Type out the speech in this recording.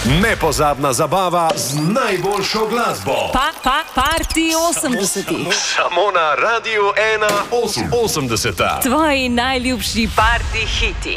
Nepozabna zabava z najboljšo glasbo. Party 80. Samo na Radiu 1 80. Tvoji najljubši party hiti.